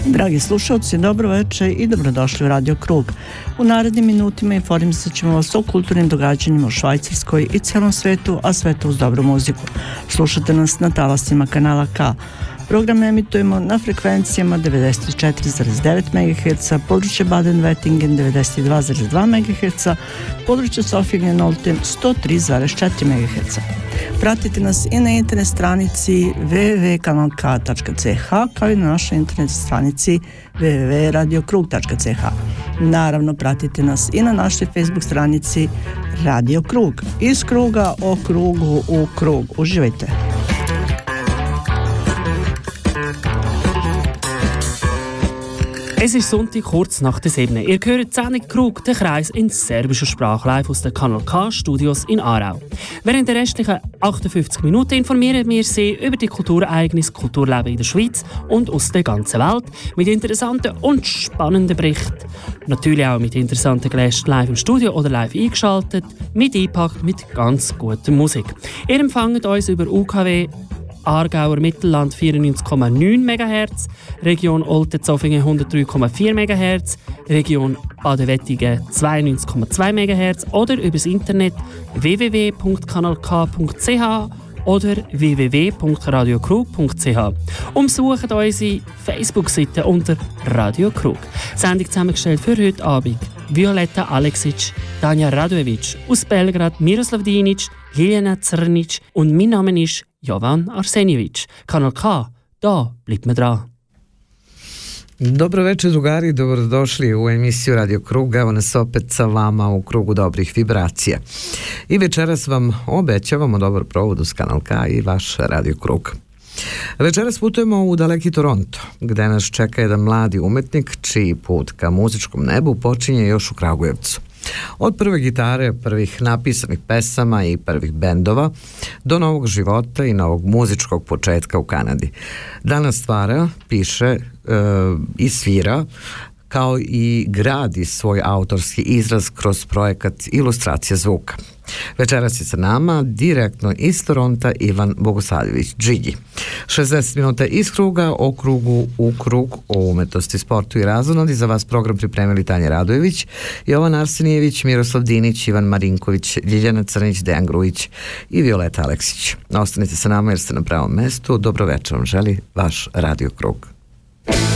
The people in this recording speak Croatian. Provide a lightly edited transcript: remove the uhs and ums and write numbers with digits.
Dragi slušalci, dobro večer i dobrodošli u Radio Krug. U narednim minutima informisat ćemo vas o kulturnim događanjima u Švajcarskoj i celom svetu, a sve to uz dobru muziku. Slušate nas na talasima kanala K. Program emitujemo na frekvencijama 94,9 MHz, područje Baden-Wettingen 92,2 MHz, područje Sofingen-Olten 103,4 MHz. Pratite nas i na internet stranici www.kanalk.ch kao i na našoj internet stranici www.radiokrug.ch. Naravno, pratite nas i na našoj Facebook stranici Radio Krug. Iz kruga o krugu u krug. Uživajte! Es ist Sonntag, kurz nach der 7. Ihr hört die Sendung Krug, den Kreis in serbischer Sprache live aus den Kanal K Studios in Aarau. Während der restlichen 58 Minuten informieren wir Sie über die Kulturereignisse, Kulturleben in der Schweiz und aus der ganzen Welt mit interessanten und spannenden Berichten. Natürlich auch mit interessanten Gästen live im Studio oder live eingeschaltet, mit eingepackt mit ganz guter Musik. Ihr empfangt uns über UKW Aargauer Mittelland 94,9 MHz, Region Olten-Zofingen 103,4 MHz, Region Baden-Wettingen 92,2 MHz oder übers Internet www.kanalk.ch oder www.radiokrug.ch. Umsucht unsere Facebook-Seite unter Radio Krug. Sendung zusammengestellt für heute Abend Violeta Aleksic, Tanja Radojevic, aus Belgrad Miroslav Dinic, Ljiljana Crnic und mein Name ist Jovan Arsenjević. Kanal K, da bleibt man dran. Dobro večer, drugari, dobrodošli u emisiju Radio Krug. Evo nas opet sa vama u krugu dobrih vibracija. I večeras vam obećavamo dobar provod uz Kanal K i vaš Radio Krug. Večeras putujemo u daleki Toronto, gde nas čeka jedan mladi umetnik čiji put ka muzičkom nebu počinje još u Kragujevcu. Od prve gitare, prvih napisanih pesama i prvih bendova do novog života i novog muzičkog početka u Kanadi. Danas stvara, piše i svira, kao i gradi svoj autorski izraz kroz projekat Ilustracija zvuka. Večeras je sa nama direktno iz Toronta Ivan Bogosavljević Džigi. 60 minuta iz kruga o krugu u krug o umetnosti, sportu i razonodi. Za vas program pripremili Tanja Radojević, Jovan Arsenijević, Miroslav Dinić, Ivan Marinković, Ljiljana Crnić, Dejan Grujić i Violeta Aleksić. Ostanite sa nama jer ste na pravom mestu. Dobro večer vam želi vaš Radio Krug.